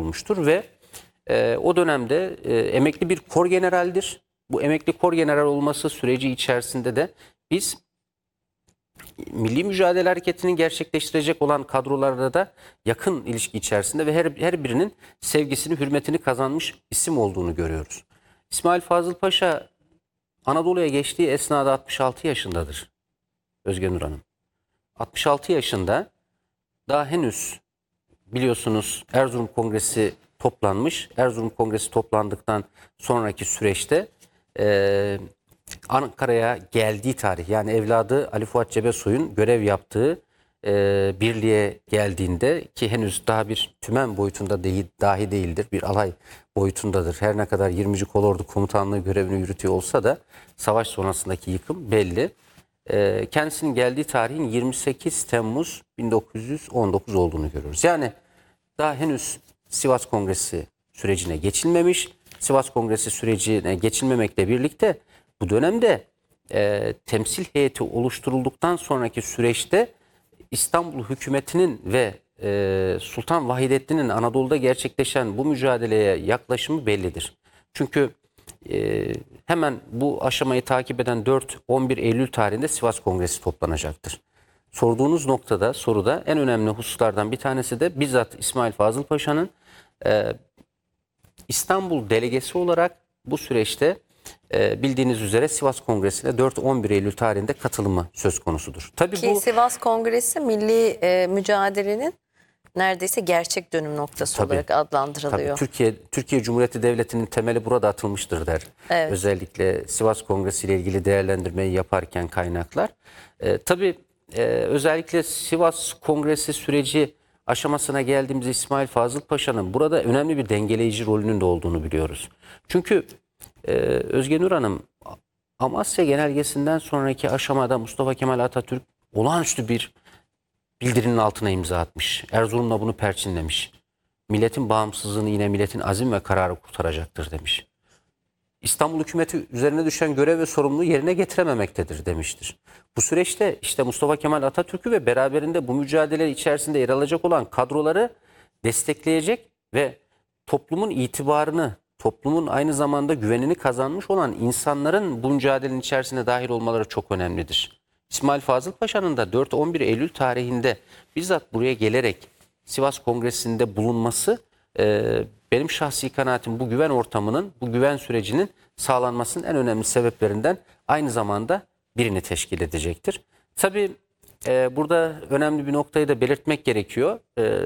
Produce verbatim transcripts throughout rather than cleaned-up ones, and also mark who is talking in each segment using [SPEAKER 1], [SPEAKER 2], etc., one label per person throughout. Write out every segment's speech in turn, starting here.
[SPEAKER 1] olmuştur ve e, o dönemde e, emekli bir kor generaldir. Bu emekli kor general olması süreci içerisinde de biz Milli Mücadele Hareketi'nin gerçekleştirecek olan kadrolarda da yakın ilişki içerisinde ve her, her birinin sevgisini, hürmetini kazanmış isim olduğunu görüyoruz. İsmail Fazıl Paşa Anadolu'ya geçtiği esnada altmış altı yaşındadır Özge Nur Hanım. altmış altı yaşında, daha henüz biliyorsunuz Erzurum Kongresi toplanmış. Erzurum Kongresi toplandıktan sonraki süreçte e, Ankara'ya geldiği tarih, yani evladı Ali Fuat Cebesoy'un görev yaptığı e, birliğe geldiğinde, ki henüz daha bir tümen boyutunda değil, dahi değildir, bir alay boyutundadır. Her ne kadar yirminci Kolordu Komutanlığı görevini yürütüyor olsa da savaş sonrasındaki yıkım belli. E, kendisinin geldiği tarihin yirmi sekiz Temmuz bin dokuz yüz on dokuz olduğunu görüyoruz. Yani daha henüz Sivas Kongresi sürecine geçilmemiş. Sivas Kongresi sürecine geçilmemekle birlikte bu dönemde e, temsil heyeti oluşturulduktan sonraki süreçte İstanbul hükümetinin ve e, Sultan Vahidettin'in Anadolu'da gerçekleşen bu mücadeleye yaklaşımı bellidir. Çünkü e, hemen bu aşamayı takip eden dört on bir Eylül tarihinde Sivas Kongresi toplanacaktır. Sorduğunuz noktada, soruda en önemli hususlardan bir tanesi de bizzat İsmail Fazıl Paşa'nın e, İstanbul delegesi olarak bu süreçte e, bildiğiniz üzere Sivas Kongresi'ne dört on bir Eylül tarihinde katılımı söz konusudur. Tabii
[SPEAKER 2] Ki
[SPEAKER 1] bu
[SPEAKER 2] Sivas Kongresi milli e, mücadelenin neredeyse gerçek dönüm noktası
[SPEAKER 1] Tabii,
[SPEAKER 2] olarak adlandırılıyor.
[SPEAKER 1] Tabii, Türkiye Türkiye Cumhuriyeti Devleti'nin temeli burada atılmıştır der.
[SPEAKER 2] Evet.
[SPEAKER 1] Özellikle Sivas Kongresi ile ilgili değerlendirmeyi yaparken kaynaklar. E, tabii e, özellikle Sivas Kongresi süreci aşamasına geldiğimizde İsmail Fazıl Paşa'nın burada önemli bir dengeleyici rolünün de olduğunu biliyoruz. Çünkü e, Özge Nur Hanım, Amasya Genelgesi'nden sonraki aşamada Mustafa Kemal Atatürk olağanüstü bir bildirinin altına imza atmış. Erzurum'la bunu perçinlemiş. Milletin bağımsızlığını yine milletin azim ve kararı kurtaracaktır demiş. İstanbul hükümeti üzerine düşen görev ve sorumluluğu yerine getirememektedir demiştir. Bu süreçte işte Mustafa Kemal Atatürk'ü ve beraberinde bu mücadele içerisinde yer alacak olan kadroları destekleyecek ve toplumun itibarını, toplumun aynı zamanda güvenini kazanmış olan insanların bu mücadelenin içerisine dahil olmaları çok önemlidir. İsmail Fazıl Paşa'nın da dört on bir Eylül tarihinde bizzat buraya gelerek Sivas Kongresi'nde bulunması e, benim şahsi kanaatim bu güven ortamının, bu güven sürecinin sağlanmasının en önemli sebeplerinden aynı zamanda birini teşkil edecektir. Tabii e, burada önemli bir noktayı da belirtmek gerekiyor. E,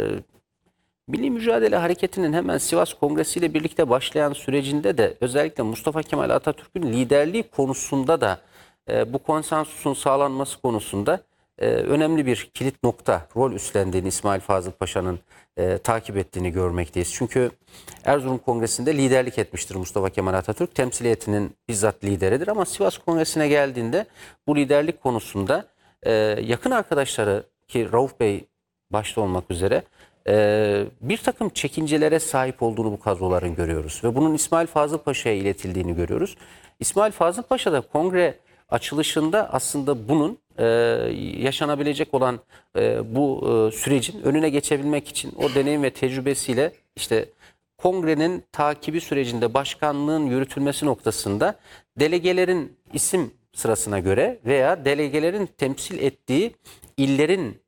[SPEAKER 1] Milli Mücadele Hareketi'nin hemen Sivas Kongresi ile birlikte başlayan sürecinde de özellikle Mustafa Kemal Atatürk'ün liderliği konusunda da e, bu konsensusun sağlanması konusunda e, önemli bir kilit nokta, rol üstlendiğini İsmail Fazıl Paşa'nın e, takip ettiğini görmekteyiz. Çünkü Erzurum Kongresi'nde liderlik etmiştir Mustafa Kemal Atatürk. Temsiliyetinin bizzat lideridir ama Sivas Kongresi'ne geldiğinde bu liderlik konusunda e, yakın arkadaşları, ki Rauf Bey başta olmak üzere, Ee, bir takım çekincelere sahip olduğunu bu kadroların görüyoruz. Ve bunun İsmail Fazıl Paşa'ya iletildiğini görüyoruz. İsmail Fazıl Paşa da kongre açılışında aslında bunun e, yaşanabilecek olan e, bu e, sürecin önüne geçebilmek için o deneyim ve tecrübesiyle işte kongrenin takibi sürecinde başkanlığın yürütülmesi noktasında delegelerin isim sırasına göre veya delegelerin temsil ettiği illerin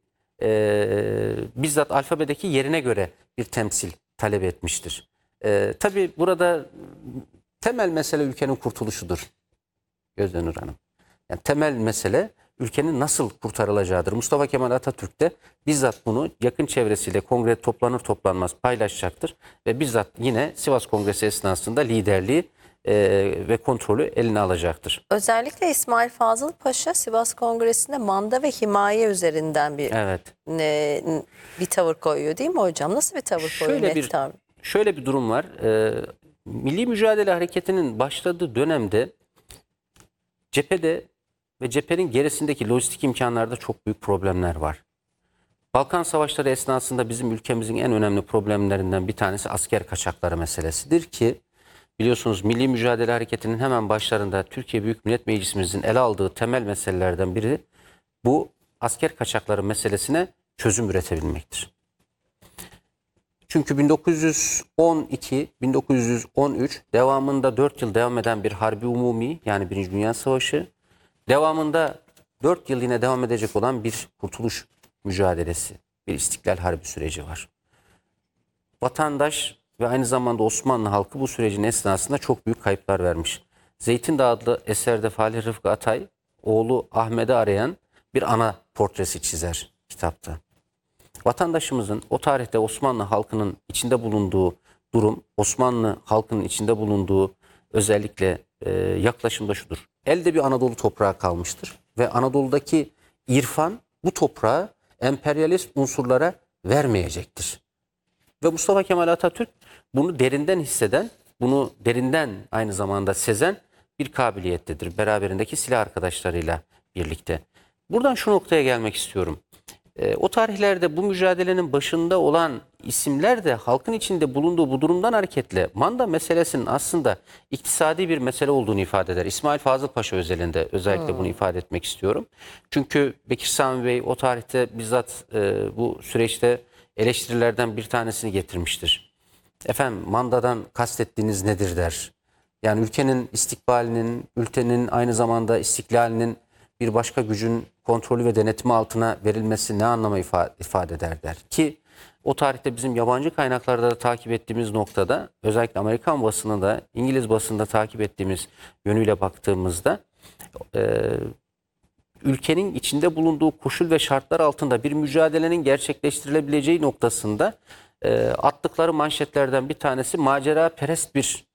[SPEAKER 1] Ee, bizzat alfabedeki yerine göre bir temsil talep etmiştir. Ee, tabii burada temel mesele ülkenin kurtuluşudur Gözde Nur Hanım. Yani temel mesele ülkenin nasıl kurtarılacağıdır. Mustafa Kemal Atatürk de bizzat bunu yakın çevresiyle kongre toplanır toplanmaz paylaşacaktır. Ve bizzat yine Sivas Kongresi esnasında liderliği e, ve kontrolü eline alacaktır.
[SPEAKER 2] Özellikle İsmail Fazıl Paşa Sivas Kongresi'nde manda ve himaye üzerinden bir
[SPEAKER 1] Evet.
[SPEAKER 2] ne, bir tavır koyuyor değil mi hocam? Nasıl bir tavır koyuyor?
[SPEAKER 1] Şöyle
[SPEAKER 2] Net
[SPEAKER 1] bir
[SPEAKER 2] tavır.
[SPEAKER 1] şöyle bir durum var. Ee, Milli Mücadele Hareketi'nin başladığı dönemde cephede ve cephenin gerisindeki lojistik imkanlarda çok büyük problemler var. Balkan Savaşları esnasında bizim ülkemizin en önemli problemlerinden bir tanesi asker kaçakları meselesidir ki biliyorsunuz Milli Mücadele Hareketi'nin hemen başlarında Türkiye Büyük Millet Meclisimizin ele aldığı temel meselelerden biri bu asker kaçakları meselesine çözüm üretebilmektir. Çünkü bin dokuz yüz on iki bin dokuz yüz on üç devamında dört yıl devam eden bir harbi umumi, yani Birinci Dünya Savaşı, devamında dört yıl yine devam edecek olan bir kurtuluş mücadelesi, bir İstiklal Harbi süreci var. Vatandaş ve aynı zamanda Osmanlı halkı bu sürecin esnasında çok büyük kayıplar vermiş. Zeytin Dağı adlı eserde Falih Rıfkı Atay, oğlu Ahmet'i arayan bir ana portresi çizer kitapta. Vatandaşımızın o tarihte Osmanlı halkının içinde bulunduğu durum, Osmanlı halkının içinde bulunduğu özellikle e, yaklaşımda şudur. Elde bir Anadolu toprağı kalmıştır ve Anadolu'daki irfan bu toprağı emperyalist unsurlara vermeyecektir. Ve Mustafa Kemal Atatürk bunu derinden hisseden, bunu derinden aynı zamanda sezen bir kabiliyettedir. Beraberindeki silah arkadaşlarıyla birlikte. Buradan şu noktaya gelmek istiyorum. E, o tarihlerde bu mücadelenin başında olan isimler de halkın içinde bulunduğu bu durumdan hareketle manda meselesinin aslında iktisadi bir mesele olduğunu ifade eder. İsmail Fazıl Paşa özelinde özellikle bunu ifade etmek istiyorum. Çünkü Bekir Sami Bey o tarihte bizzat e, bu süreçte eleştirilerden bir tanesini getirmiştir. Efendim, mandadan kastettiğiniz nedir der. Yani ülkenin istikbalinin, ülkenin aynı zamanda istiklalinin bir başka gücün kontrolü ve denetimi altına verilmesi ne anlama ifade, ifade eder der. Ki o tarihte bizim yabancı kaynaklarda da takip ettiğimiz noktada, özellikle Amerikan basınında, İngiliz basında takip ettiğimiz yönüyle baktığımızda e, ülkenin içinde bulunduğu koşul ve şartlar altında bir mücadelenin gerçekleştirilebileceği noktasında e, attıkları manşetlerden bir tanesi macera perest bir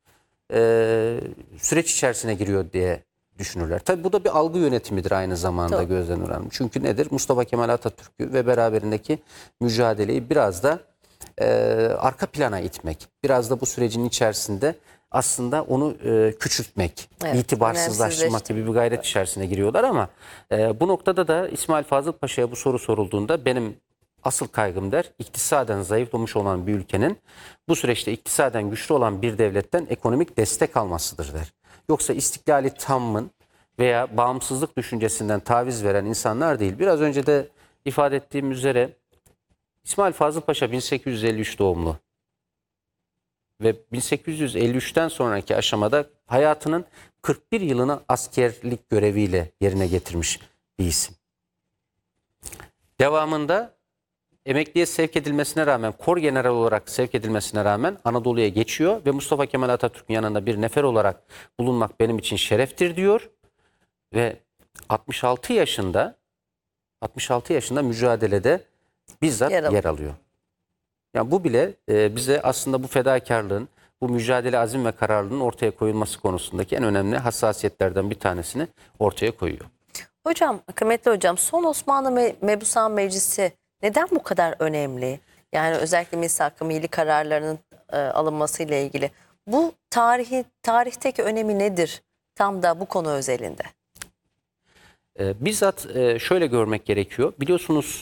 [SPEAKER 1] e, süreç içerisine giriyor diye düşünürler. Tabii bu da bir algı yönetimidir aynı zamanda. Tabii. Gözden önemli. Çünkü nedir? Mustafa Kemal Atatürk'ü ve beraberindeki mücadeleyi biraz da e, arka plana itmek, biraz da bu sürecin içerisinde aslında onu e, küçültmek, evet, itibarsızlaştırmak gibi bir gayret içerisine giriyorlar ama e, bu noktada da İsmail Fazıl Paşa'ya bu soru sorulduğunda benim asıl kaygım der, iktisaden zayıflamış olan bir ülkenin bu süreçte iktisaden güçlü olan bir devletten ekonomik destek almasıdır der. Yoksa istiklali tammın veya bağımsızlık düşüncesinden taviz veren insanlar değil. Biraz önce de ifade ettiğim üzere İsmail Fazıl Paşa bin sekiz yüz elli üç doğumlu. Ve bin sekiz yüz elli üçten sonraki aşamada hayatının kırk bir yılını askerlik göreviyle yerine getirmiş bir isim. Devamında emekliye sevk edilmesine rağmen, kor general olarak sevk edilmesine rağmen Anadolu'ya geçiyor ve Mustafa Kemal Atatürk'ün yanında bir nefer olarak bulunmak benim için şereftir diyor. Ve altmış altı yaşında altmış altı yaşında mücadelede bizzat yer, yer alıyor. Yani bu bile e, bize aslında bu fedakarlığın, bu mücadele azim ve kararlılığın ortaya koyulması konusundaki en önemli hassasiyetlerden bir tanesini ortaya koyuyor.
[SPEAKER 2] Hocam, kıymetli hocam, son Osmanlı Me Mebusan Meclisi neden bu kadar önemli? Yani özellikle misak-ı milli kararlarının e, alınmasıyla ilgili. Bu tarihi tarihteki önemi nedir? Tam da bu konu özelinde.
[SPEAKER 1] E, bizzat e, şöyle görmek gerekiyor. Biliyorsunuz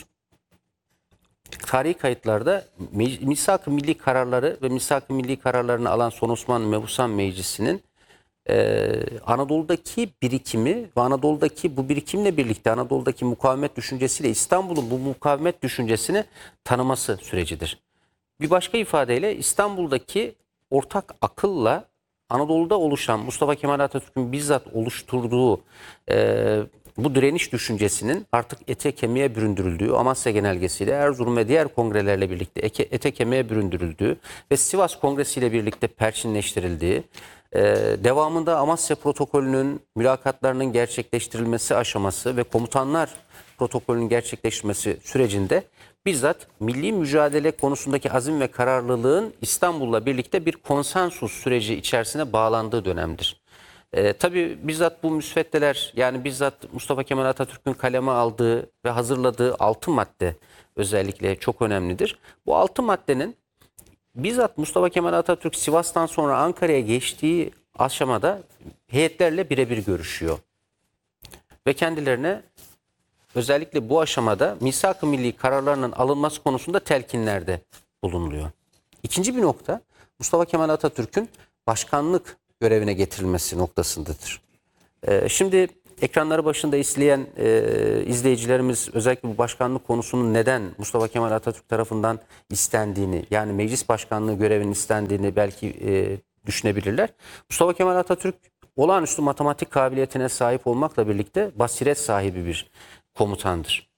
[SPEAKER 1] tarihi kayıtlarda misak-ı milli kararları ve misak-ı milli kararlarını alan son Osmanlı Mebusan Meclisi'nin Ee, Anadolu'daki birikimi ve Anadolu'daki bu birikimle birlikte Anadolu'daki mukavemet düşüncesiyle İstanbul'un bu mukavemet düşüncesini tanıması sürecidir. Bir başka ifadeyle İstanbul'daki ortak akılla Anadolu'da oluşan Mustafa Kemal Atatürk'ün bizzat oluşturduğu e, bu direniş düşüncesinin artık ete kemiğe büründürüldüğü, Amasya Genelgesi'yle Erzurum ve diğer kongrelerle birlikte ete, ete kemiğe büründürüldüğü ve Sivas Kongresi ile birlikte perçinleştirildiği, Ee, devamında Amasya Protokolü'nün mülakatlarının gerçekleştirilmesi aşaması ve komutanlar protokolünün gerçekleştirilmesi sürecinde bizzat milli mücadele konusundaki azim ve kararlılığın İstanbul'la birlikte bir konsensus süreci içerisine bağlandığı dönemdir. Ee, tabii bizzat bu müsveddeler, yani bizzat Mustafa Kemal Atatürk'ün kaleme aldığı ve hazırladığı altı madde özellikle çok önemlidir. Bu altı maddenin bizzat Mustafa Kemal Atatürk Sivas'tan sonra Ankara'ya geçtiği aşamada heyetlerle birebir görüşüyor. Ve kendilerine özellikle bu aşamada misak-ı milli kararlarının alınması konusunda telkinlerde bulunuluyor. İkinci bir nokta, Mustafa Kemal Atatürk'ün başkanlık görevine getirilmesi noktasındadır. Ee, şimdi ekranları başında izleyen e, izleyicilerimiz özellikle bu başkanlık konusunun neden Mustafa Kemal Atatürk tarafından istendiğini, yani meclis başkanlığı görevinin istendiğini belki e, düşünebilirler. Mustafa Kemal Atatürk olağanüstü matematik kabiliyetine sahip olmakla birlikte basiret sahibi bir komutandır.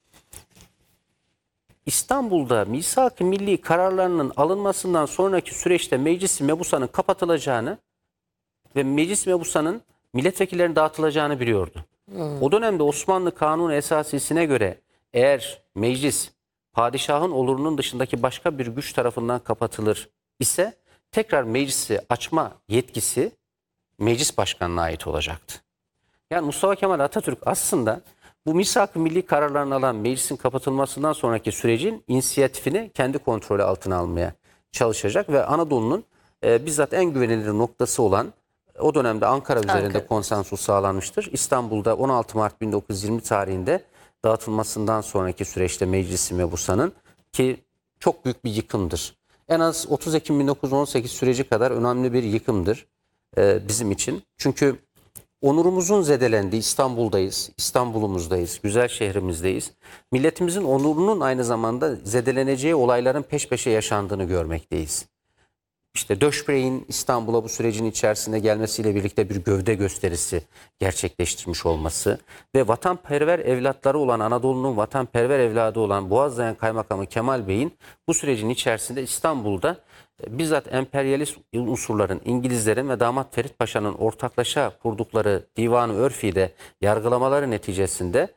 [SPEAKER 1] İstanbul'da misak-ı milli kararlarının alınmasından sonraki süreçte Meclis-i Mebusa'nın kapatılacağını ve Meclis-i Mebusa'nın milletvekillerine dağıtılacağını biliyordu. Hmm. O dönemde Osmanlı Kanunu Esasisi'ne göre eğer meclis padişahın olurunun dışındaki başka bir güç tarafından kapatılır ise tekrar meclisi açma yetkisi meclis başkanına ait olacaktı. Yani Mustafa Kemal Atatürk aslında bu misak-ı milli kararlarını alan meclisin kapatılmasından sonraki sürecin inisiyatifini kendi kontrolü altına almaya çalışacak ve Anadolu'nun e, bizzat en güvenilir noktası olan o dönemde Ankara üzerinde
[SPEAKER 2] Ankara.
[SPEAKER 1] konsensus sağlanmıştır. İstanbul'da on altı Mart bin dokuz yüz yirmi tarihinde dağıtılmasından sonraki süreçte Meclis-i Mebusa'nın, ki çok büyük bir yıkımdır. En az otuz Ekim bin dokuz yüz on sekiz süreci kadar önemli bir yıkımdır e, bizim için. Çünkü onurumuzun zedelendiği İstanbul'dayız, İstanbul'umuzdayız, güzel şehrimizdeyiz. Milletimizin onurunun aynı zamanda zedeleneceği olayların peş peşe yaşandığını görmekteyiz. İşte Döşbey'in İstanbul'a bu sürecin içerisinde gelmesiyle birlikte bir gövde gösterisi gerçekleştirmiş olması ve vatanperver evlatları olan, Anadolu'nun vatanperver evladı olan Boğazlayan Kaymakamı Kemal Bey'in bu sürecin içerisinde İstanbul'da bizzat emperyalist unsurların, İngilizlerin ve Damat Ferit Paşa'nın ortaklaşa kurdukları Divan-ı Örfi'de yargılamaları neticesinde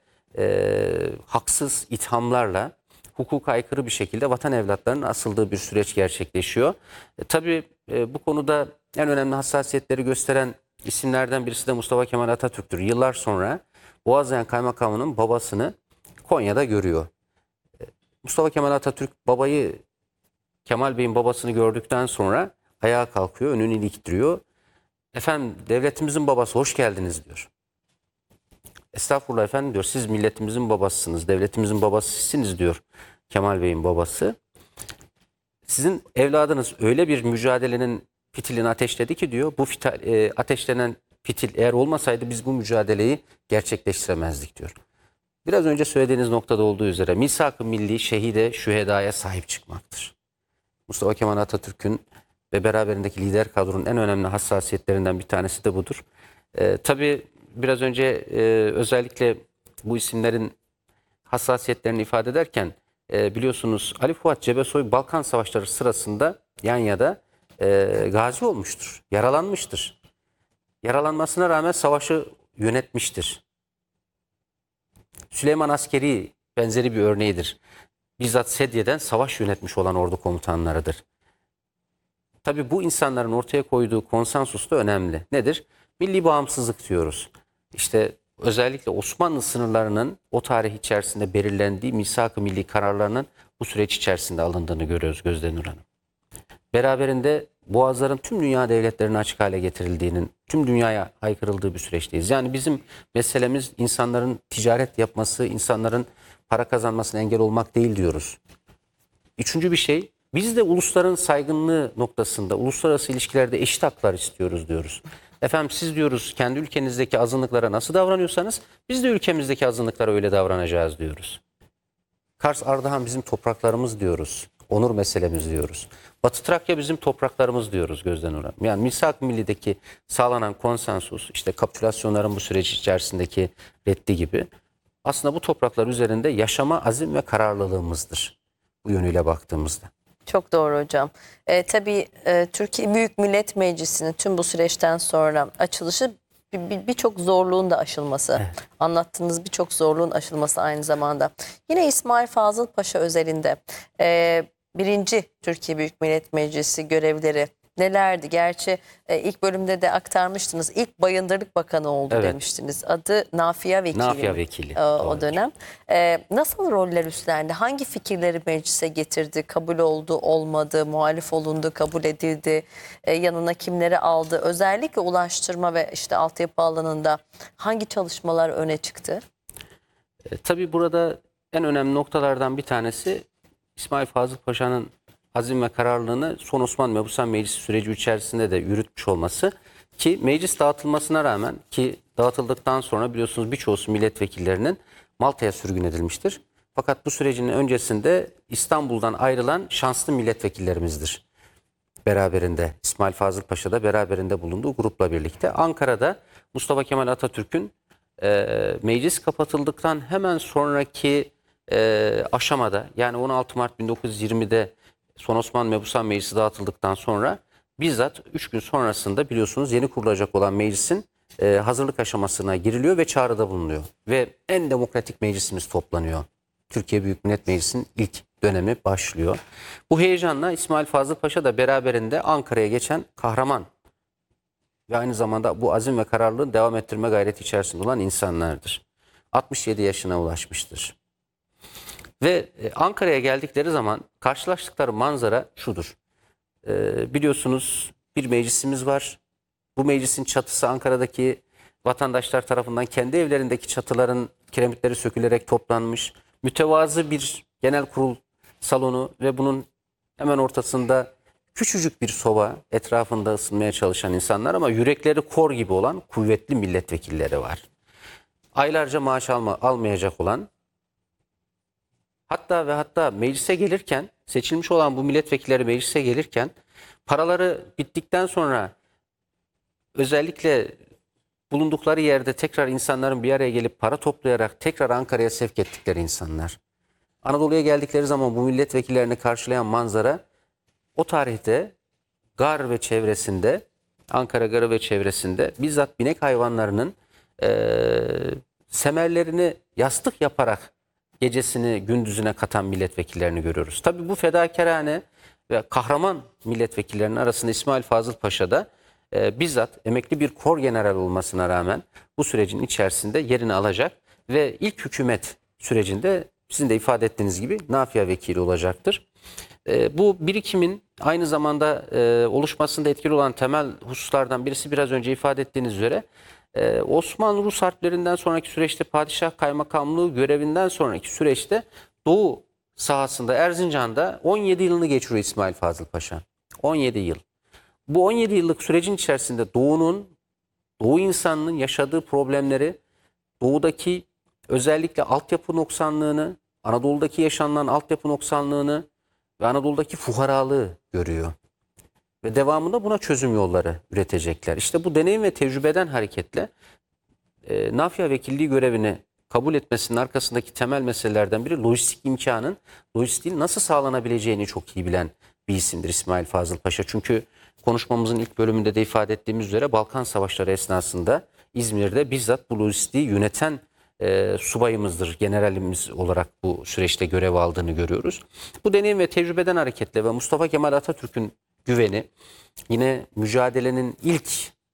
[SPEAKER 1] e, haksız ithamlarla hukuka aykırı bir şekilde vatan evlatlarının asıldığı bir süreç gerçekleşiyor. E, tabii e, bu konuda en önemli hassasiyetleri gösteren isimlerden birisi de Mustafa Kemal Atatürk'tür. Yıllar sonra Boğazlayan Kaymakamı'nın babasını Konya'da görüyor. E, Mustafa Kemal Atatürk babayı, Kemal Bey'in babasını gördükten sonra ayağa kalkıyor, önünü ilikliyor. Efendim, devletimizin babası, hoş geldiniz diyor. Estağfurullah efendim diyor, siz milletimizin babasısınız, devletimizin babası sizsiniz diyor Kemal Bey'in babası. Sizin evladınız öyle bir mücadelenin fitilini ateşledi ki diyor, bu fitil, e, ateşlenen fitil eğer olmasaydı biz bu mücadeleyi gerçekleştiremezdik diyor. Biraz önce söylediğiniz noktada olduğu üzere misak-ı milli şehide, şühedaya sahip çıkmaktır. Mustafa Kemal Atatürk'ün ve beraberindeki lider kadronun en önemli hassasiyetlerinden bir tanesi de budur. E, tabii biraz önce e, özellikle bu isimlerin hassasiyetlerini ifade ederken e, biliyorsunuz Ali Fuat Cebesoy Balkan Savaşları sırasında Yanya'da e, gazi olmuştur, yaralanmıştır. Yaralanmasına rağmen savaşı yönetmiştir. Süleyman Askeri benzeri bir örneğidir. Bizzat Sedye'den savaş yönetmiş olan ordu komutanlarıdır. Tabii bu insanların ortaya koyduğu konsensus da önemli. Nedir? Milli bağımsızlık diyoruz. İşte özellikle Osmanlı sınırlarının o tarih içerisinde belirlendiği misak-ı milli kararlarının bu süreç içerisinde alındığını görüyoruz Gözde Nur Hanım. Beraberinde boğazların tüm dünya devletlerine açık hale getirildiğinin, tüm dünyaya haykırıldığı bir süreçteyiz. Yani bizim meselemiz insanların ticaret yapması, insanların para kazanmasına engel olmak değil diyoruz. Üçüncü bir şey, biz de ulusların saygınlığı noktasında, uluslararası ilişkilerde eşit haklar istiyoruz diyoruz. Efendim siz diyoruz kendi ülkenizdeki azınlıklara nasıl davranıyorsanız biz de ülkemizdeki azınlıklara öyle davranacağız diyoruz. Kars Ardahan bizim topraklarımız diyoruz. Onur meselemiz diyoruz. Batı Trakya bizim topraklarımız diyoruz Gözden Uran. Yani misak-ı millideki sağlanan konsensus, işte kapitülasyonların bu süreç içerisindeki reddi gibi aslında bu topraklar üzerinde yaşama azim ve kararlılığımızdır bu yönüyle baktığımızda.
[SPEAKER 2] Çok doğru hocam. E, tabii e, Türkiye Büyük Millet Meclisi'nin tüm bu süreçten sonra açılışı birçok bir, bir zorluğun da aşılması. Evet. Anlattığınız birçok zorluğun aşılması aynı zamanda. Yine İsmail Fazıl Paşa özelinde e, birinci Türkiye Büyük Millet Meclisi görevleri nelerdi? Gerçi e, ilk bölümde de aktarmıştınız. İlk Bayındırlık Bakanı oldu evet. demiştiniz. Adı Nafia Vekili.
[SPEAKER 1] Nafia Vekili.
[SPEAKER 2] E, o dönem. E, nasıl roller üstlendi? Hangi fikirleri meclise getirdi? Kabul oldu, olmadı, muhalif olundu, kabul edildi. E, yanına kimleri aldı? Özellikle ulaştırma ve işte altyapı alanında hangi çalışmalar öne çıktı?
[SPEAKER 1] E, tabii burada en önemli noktalardan bir tanesi İsmail Fazıl Paşa'nın azim ve kararlılığını son Osmanlı Mebusan Meclisi süreci içerisinde de yürütmüş olması, ki meclis dağıtılmasına rağmen, ki dağıtıldıktan sonra biliyorsunuz birçoğusu milletvekillerinin Malta'ya sürgün edilmiştir. Fakat bu sürecin öncesinde İstanbul'dan ayrılan şanslı milletvekillerimizdir. Beraberinde İsmail Fazıl Paşa da beraberinde bulunduğu grupla birlikte. Ankara'da Mustafa Kemal Atatürk'ün e, meclis kapatıldıktan hemen sonraki e, aşamada, yani on altı Mart bin dokuz yüz yirmide Son Osmanlı Mebusan Meclisi dağıtıldıktan sonra bizzat üç gün sonrasında biliyorsunuz yeni kurulacak olan meclisin e, hazırlık aşamasına giriliyor ve çağrıda bulunuyor. Ve en demokratik meclisimiz toplanıyor. Türkiye Büyük Millet Meclisi'nin ilk dönemi başlıyor. Bu heyecanla İsmail Fazıl Paşa da beraberinde Ankara'ya geçen kahraman ve aynı zamanda bu azim ve kararlılığı devam ettirme gayreti içerisinde olan insanlardır. altmış yedi yaşına ulaşmıştır. Ve Ankara'ya geldikleri zaman karşılaştıkları manzara şudur. Ee, biliyorsunuz bir meclisimiz var. Bu meclisin çatısı Ankara'daki vatandaşlar tarafından kendi evlerindeki çatıların kiremitleri sökülerek toplanmış. Mütevazı bir genel kurul salonu ve bunun hemen ortasında küçücük bir soba, etrafında ısınmaya çalışan insanlar ama yürekleri kor gibi olan kuvvetli milletvekilleri var. Aylarca maaş alma, almayacak olan, hatta ve hatta meclise gelirken, seçilmiş olan bu milletvekilleri meclise gelirken paraları bittikten sonra özellikle bulundukları yerde tekrar insanların bir araya gelip para toplayarak tekrar Ankara'ya sevk ettikleri insanlar. Anadolu'ya geldikleri zaman bu milletvekillerini karşılayan manzara o tarihte Gar ve çevresinde, Ankara Garı ve çevresinde bizzat binek hayvanlarının e, semerlerini yastık yaparak gecesini gündüzüne katan milletvekillerini görüyoruz. Tabii bu fedakarane ve kahraman milletvekillerinin arasında İsmail Fazıl Paşa da e, bizzat emekli bir kor general olmasına rağmen bu sürecin içerisinde yerini alacak ve ilk hükümet sürecinde sizin de ifade ettiğiniz gibi nafia vekili olacaktır. E, bu birikimin aynı zamanda e, oluşmasında etkili olan temel hususlardan birisi biraz önce ifade ettiğiniz üzere e, Osmanlı Rus harplerinden sonraki süreçte padişah kaymakamlığı görevinden sonraki süreçte Doğu sahasında Erzincan'da on yedi yılını geçiriyor İsmail Fazıl Paşa. on yedi yıl. Bu on yedi yıllık sürecin içerisinde Doğu'nun, Doğu insanının yaşadığı problemleri, Doğu'daki özellikle altyapı noksanlığını, Anadolu'daki yaşanılan altyapı noksanlığını ve Anadolu'daki fuharalığı görüyor. Ve devamında buna çözüm yolları üretecekler. İşte bu deneyim ve tecrübeden hareketle e, nafia vekilliği görevini kabul etmesinin arkasındaki temel meselelerden biri lojistik imkanın, lojistiğin nasıl sağlanabileceğini çok iyi bilen bir isimdir İsmail Fazıl Paşa. Çünkü konuşmamızın ilk bölümünde de ifade ettiğimiz üzere Balkan Savaşları esnasında İzmir'de bizzat bu lojistiği yöneten e, subayımızdır, generalimiz olarak bu süreçte görev aldığını görüyoruz. Bu deneyim ve tecrübeden hareketle ve Mustafa Kemal Atatürk'ün güveni, yine mücadelenin ilk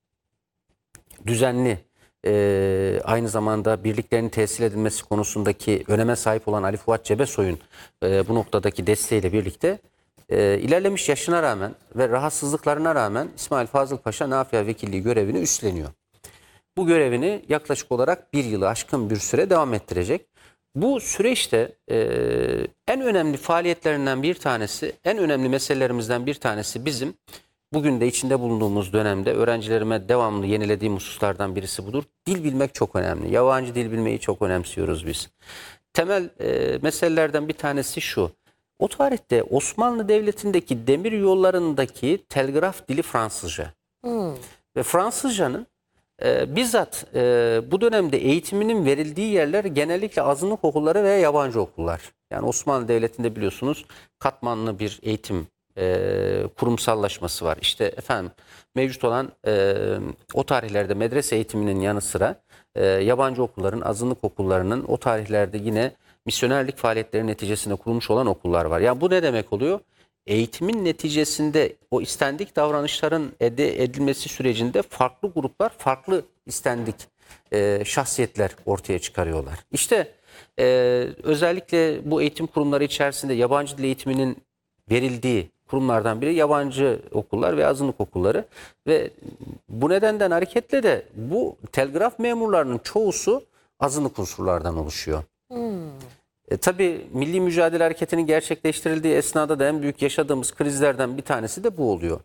[SPEAKER 1] düzenli e, aynı zamanda birliklerin tesis edilmesi konusundaki öneme sahip olan Ali Fuat Cebesoy'un e, bu noktadaki desteğiyle birlikte e, ilerlemiş yaşına rağmen ve rahatsızlıklarına rağmen İsmail Fazıl Paşa nafia vekilliği görevini üstleniyor. Bu görevini yaklaşık olarak bir yılı aşkın bir süre devam ettirecek. Bu süreçte e, en önemli faaliyetlerinden bir tanesi, en önemli meselelerimizden bir tanesi bizim bugün de içinde bulunduğumuz dönemde öğrencilerime devamlı yenilediğim hususlardan birisi budur. Dil bilmek çok önemli. Yabancı dil bilmeyi çok önemsiyoruz biz. Temel e, meselelerden bir tanesi şu. O tarihte Osmanlı Devleti'ndeki demir yollarındaki telgraf dili Fransızca. Hmm. Ve Fransızcanın e, bizzat e, bu dönemde eğitiminin verildiği yerler genellikle azınlık okulları veya yabancı okullar. Yani Osmanlı Devleti'nde biliyorsunuz katmanlı bir eğitim e, kurumsallaşması var. İşte efendim mevcut olan e, o tarihlerde medrese eğitiminin yanı sıra e, yabancı okulların, azınlık okullarının o tarihlerde yine misyonerlik faaliyetleri neticesinde kurulmuş olan okullar var. Yani bu ne demek oluyor? Eğitimin neticesinde o istendik davranışların ede edilmesi sürecinde farklı gruplar, farklı istendik e, şahsiyetler ortaya çıkarıyorlar. İşte e, özellikle bu eğitim kurumları içerisinde yabancı dil eğitiminin verildiği kurumlardan biri yabancı okullar ve azınlık okulları ve bu nedenden hareketle de bu telgraf memurlarının çoğusu azınlık unsurlardan oluşuyor. Hmm. E, tabii Milli Mücadele Hareketi'nin gerçekleştirildiği esnada da en büyük yaşadığımız krizlerden bir tanesi de bu oluyor.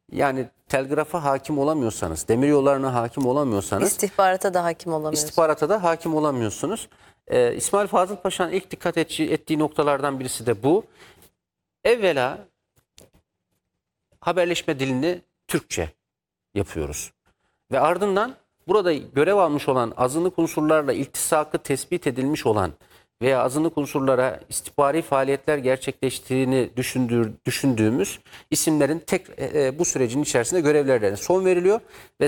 [SPEAKER 1] Yani telgrafa hakim olamıyorsanız, demiryollarına hakim olamıyorsanız
[SPEAKER 2] İstihbarata da hakim olamıyoruz.
[SPEAKER 1] istihbarata da hakim olamıyorsunuz. Ee, İsmail Fazıl Paşa'nın ilk dikkat ettiği, ettiği noktalardan birisi de bu. Evvela haberleşme dilini Türkçe yapıyoruz. Ve ardından burada görev almış olan azınlık unsurlarla iltisakı tespit edilmiş olan veya azınlık unsurlara istihbari faaliyetler gerçekleştiğini düşündüğü, düşündüğümüz isimlerin tek e, bu sürecin içerisinde görevlerine son veriliyor ve